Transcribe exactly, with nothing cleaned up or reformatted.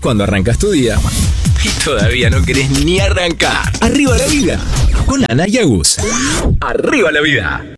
cuando arrancas tu día y todavía no querés ni arrancar. Arriba la vida, con Ana y Agus. Arriba la vida.